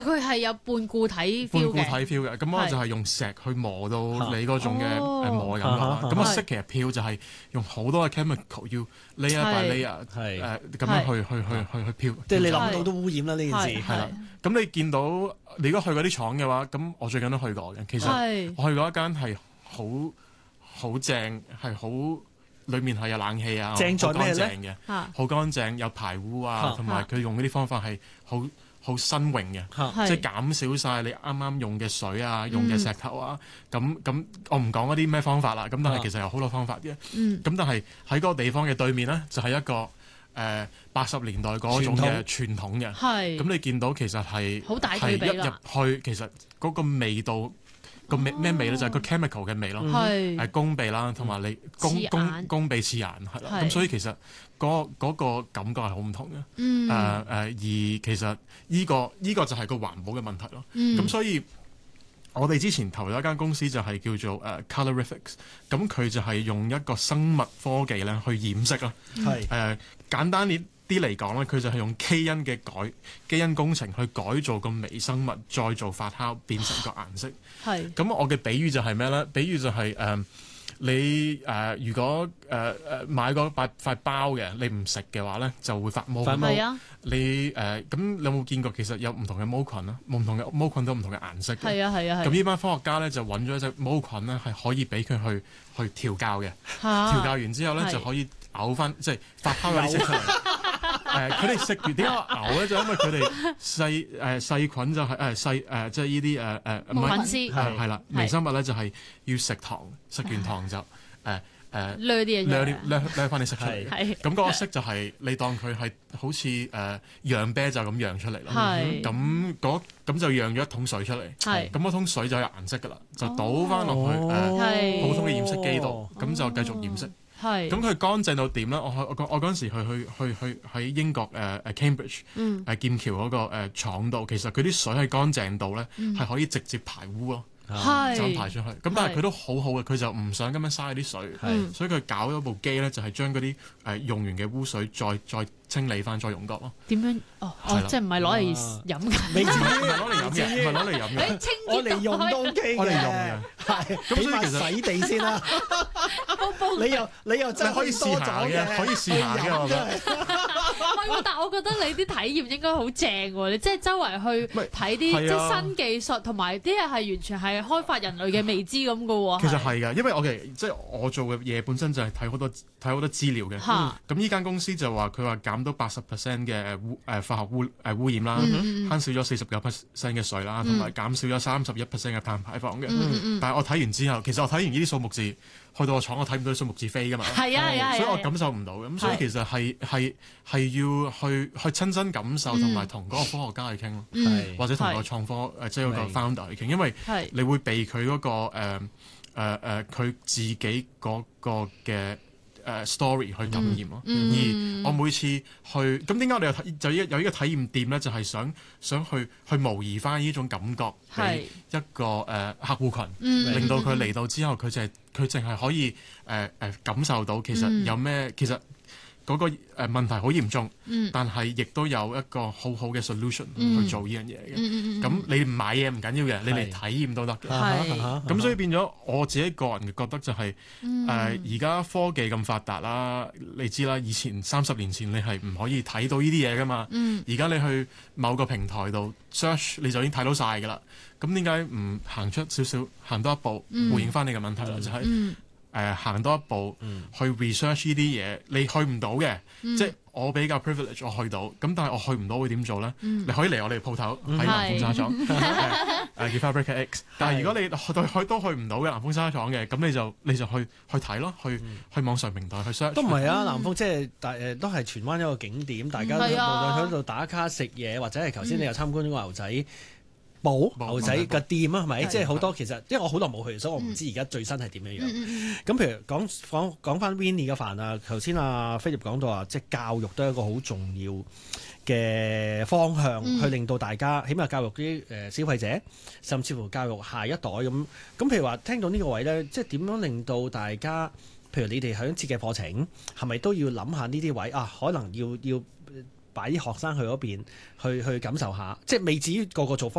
佢係有半固體 feel 嘅， 咁我就係用石去磨到你嗰種嘅磨嘅感覺啦。咁個色其實漂就係用好多嘅 chemical 要 layer by layer 咁樣去漂。 即係你諗到都污染啦呢件事。 係啦，咁你見到你如果去嗰啲廠嘅話，咁我最近都去過嘅。其實我去過一間係好正，係好裡面係有冷氣啊， 正在咩咧？好乾淨，有排污啊，同埋佢用嗰啲方法係好新穎嘅，即係減少晒你啱啱用嘅水啊，用嘅石頭啊。咁我唔講嗰啲咩方法啦。咁但係其實有好多方法嘅。咁但係喺嗰個地方嘅對面咧，就係一個80年代嗰種嘅傳統嘅。咁你見到其實係好大對比啦。 一入去其實嗰個味道個咩味咧？就係個 chemical 嘅味咯。攻鼻啦，同埋你攻鼻刺眼係啦。咁所以其實嗰個感覺係好唔同嘅。而其實呢個就係個環保嘅問題咯。咁所以我哋之前投咗一間公司就係叫做Colorifics， 咁佢就係用一個生物科技咧去染色咯。簡單啲嚟講咧，佢就係用基因工程去改造個微生物，再做發酵變成個顏色。咁我嘅比喻就係咩咧？比喻就係你如果買嗰塊包嘅，你唔食嘅話咧，就會發毛。你咁你有冇見過？其實有唔同嘅毛菌啦，唔同嘅毛菌都唔同嘅顏色嘅。咁呢班科學家咧就揾咗一隻毛菌咧，係可以俾佢去調教嘅。調教完之後咧就可以嘔翻，即係發酵嗰啲色出嚟。佢哋食完點解嘔咧？就因為佢哋細菌就係即係呢啲粉絲係啦，微生物咧就係要食糖，食完糖就掠啲嘢掠翻啲色出嚟。咁嗰個色就係你當佢係好似釀啤酒咁釀出嚟咯。咁就釀咗一桶水出嚟。咁嗰桶水就有顏色㗎啦，就倒翻落去普通嘅染色機度，咁就繼續染色。咁佢乾淨到點咧？我嗰陣時去喺英國Cambridge 劍橋嗰個廠度，其實佢啲水係乾淨到咧，係可以直接排污咯，就咁排出去。咁但係佢都好好嘅，佢就唔想咁樣嘥啲水，所以佢搞咗部機咧，就係將嗰啲用完嘅污水再清理翻，再用過咯。 點樣？即係唔係攞嚟飲嘅？ 唔係攞嚟飲嘅。 我嚟用都 OK 嘅。我嚟用嘅，咁所以其實洗地先啦。你又真係可以試下嘅，可以試下嘅，我覺得。 唔係，但係我覺得你啲體驗應該好正喎！你即係周圍去睇啲即係新技術，同埋啲嘢係完全係開發人類嘅未知咁嘅喎。 其實係㗎，因為即係我做嘅嘢本身就係睇好多資料嘅。咁呢間公司就話佢話減到80% 嘅化學污染啦，慳少咗49% 嘅水啦，同埋減少咗31% 嘅碳排放嘅。但係我睇完之後，其實我睇完呢啲數目字，去到個廠我睇唔到啲數目字飛㗎嘛。所以我感受唔到嘅。咁所以其實係要去親身感受，同埋同嗰個科學家去傾咯，或者同個創科即係嗰個 founder 去傾，因為你會被佢嗰個佢自己嗰個嘅story 去感染咯。而我每次去咁點解我哋有呢個體驗店咧？就係想去模擬翻呢種感覺俾一個客戶群，令到佢嚟到之後，佢淨係可以感受到其實有咩其實。嗰個問題好嚴重，但係亦都有一個好好嘅 solution 去做呢樣嘢嘅。咁你唔買嘢唔緊要嘅，你嚟體驗都得嘅。咁所以變咗我自己個人覺得就係而家科技咁發達啦，你知啦，以前30年前你係唔可以睇到呢啲嘢噶嘛。而家你去某個平台度 search 你就已經睇到晒㗎啦。咁點解唔行出少少，行多一步回應翻你嘅問題啦？就係行多一步去 research 呢啲嘢，你去唔到嘅，即係我比較 privilege， 我去到，咁但係我去唔到會點做咧？你可以嚟我哋鋪頭喺南豐紗廠，叫 Fabrica X。但係如果你都去唔到嘅南豐紗廠嘅，咁你就去睇咯，去網上平台去 search。都唔係啊，南豐即係都係荃灣一個景點，大家無論喺度打卡食嘢，或者係頭先你又參觀咗個牛仔牛仔嘅店啊，係咪？即係好多其實，因為我好耐冇去，所以我唔知而家最新係點樣樣。咁譬如講翻 Winnie 嘅飯啊，頭先阿菲臘講到話，即係教育都係一個好重要嘅方向，去令到大家起碼教育啲消費者，甚至乎教育下一代咁。咁譬如話聽到呢個位咧，即係點樣令到大家，譬如你哋響設計課程，係咪都要諗下呢啲位啊？可能要擺啲學生去嗰邊去感受下，即係未至於個個做